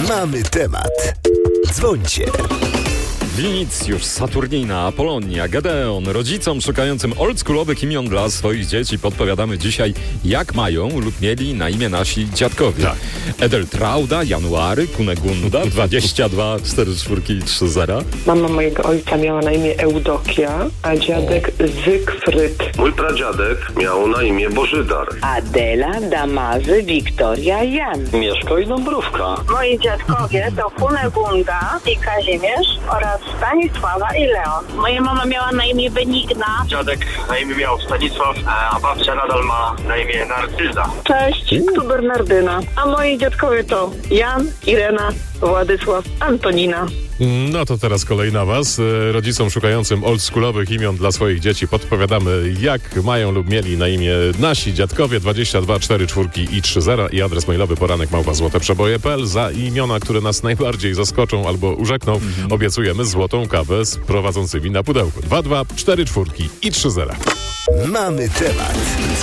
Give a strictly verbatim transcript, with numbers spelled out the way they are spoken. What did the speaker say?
Mamy temat. Dzwońcie. Winicjusz, Saturnina, Apolonia, Gedeon. Rodzicom szukającym oldschoolowych imion dla swoich dzieci podpowiadamy dzisiaj, jak mają lub mieli na imię nasi dziadkowie. Tak. Edeltrauda, January, Kunegunda, dwadzieścia dwa, cztery czwórki, trzy zera. Mama mojego ojca miała na imię Eudokia, a dziadek Zygfryd. Mój pradziadek miał na imię Bożydar. Adela, Damazy, Wiktoria, Jan. Mieszko i Dąbrówka. Moi dziadkowie to Kunegunda i Kazimierz oraz Stanisława i Leon. Moja mama miała na imię Benigna. Dziadek na imię miał Stanisław, a babcia nadal ma na imię Narcyza. Cześć, tu Bernardyna. A moi dziadkowie to Jan, Irena, Władysław, Antonina. No to teraz kolej na was. E, Rodzicom szukającym oldschoolowych imion dla swoich dzieci podpowiadamy, jak mają lub mieli na imię nasi dziadkowie. Dwadzieścia dwa, cztery czwórki i trzy zera i adres mailowy poranek małpa złote przeboje kropka p l. Za imiona, które nas najbardziej zaskoczą albo urzekną, mhm. obiecujemy złotą kawę z prowadzącymi na pudełku. Dwa, dwa, cztery czwórki i trzy zera. Mamy temat.